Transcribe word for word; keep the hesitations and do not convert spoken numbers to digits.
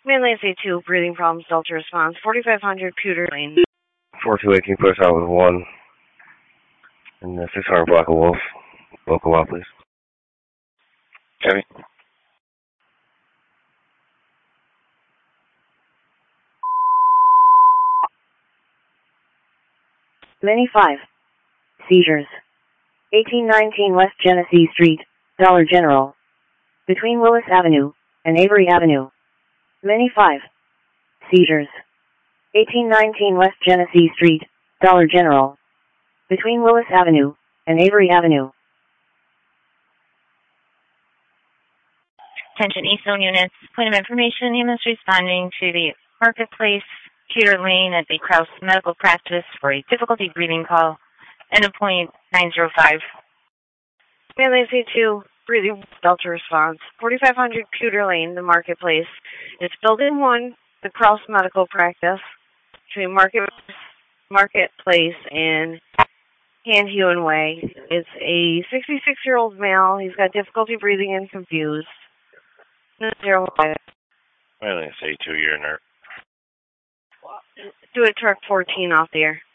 Mainly C two, breathing problems, Delta response, forty-five hundred Pewter Lane. four two eight, can you push out with one? And the six hundred Black Wolf. Local out, please. Heavy. Mini five. Seizures. eighteen nineteen West Genesee Street, Dollar General. Between Willis Avenue and Avery Avenue. Mini five. Seizures. eighteen nineteen West Genesee Street, Dollar General. Between Willis Avenue and Avery Avenue. Attention East Zone units. Point of information, units responding to the Marketplace, Pewter Lane at the Krause Medical Practice for a difficulty breathing call. End of point nine zero five. Mainly C two, breathing Delta response, forty-five hundred Pewter Lane, the Marketplace. It's Building one, the Krause Medical Practice, between Market, Marketplace and Hand-Hewn Way. It's a sixty-six-year-old male. He's got difficulty breathing and confused. Zero five. Mainly C two, you're inert. Do it truck fourteen off the air.